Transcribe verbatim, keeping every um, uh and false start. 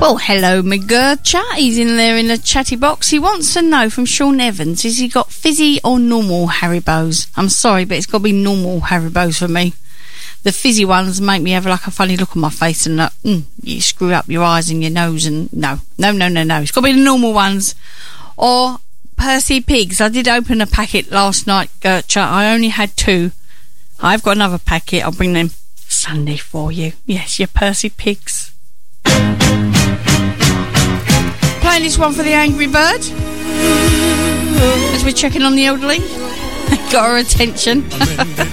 Well, hello, McGurcha. He's in there in the chatty box. He wants to know from Sean Evans, has he got fizzy or normal Haribos? I'm sorry, but it's got to be normal Haribos for me. The fizzy ones make me have like a funny look on my face and uh, mm, you screw up your eyes and your nose and no, no, no, no, no. It's got to be the normal ones. Or Percy Pigs. I did open a packet last night, Gertrude. I only had two. I've got another packet. I'll bring them Sunday for you. Yes, your Percy Pigs. Playing this one for the Angry Bird as we're checking on the elderly. Got her attention.